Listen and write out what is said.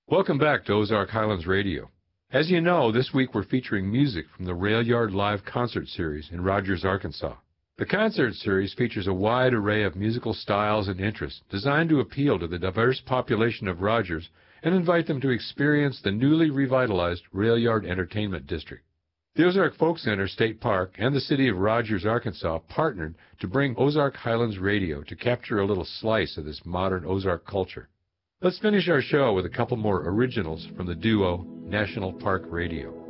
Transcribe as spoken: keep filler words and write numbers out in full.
Welcome back to Ozark Highlands Radio. As you know, this week we're featuring music from the Rail Yard Live concert series in Rogers, Arkansas. The concert series features a wide array of musical styles and interests designed to appeal to the diverse population of Rogers and invite them to experience the newly revitalized Rail Yard Entertainment District. The Ozark Folk Center State Park and the city of Rogers, Arkansas partnered to bring Ozark Highlands Radio to capture a little slice of this modern Ozark culture. Let's finish our show with a couple more originals from the duo National Park Radio.